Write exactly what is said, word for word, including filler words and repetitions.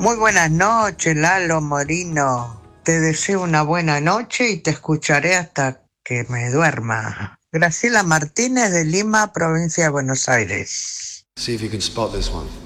Muy buenas noches, Lalo Morino. Te deseo una buena noche y te escucharé hasta que me duerma. Graciela Martínez de Lima, provincia de Buenos Aires. See if you can spot this one.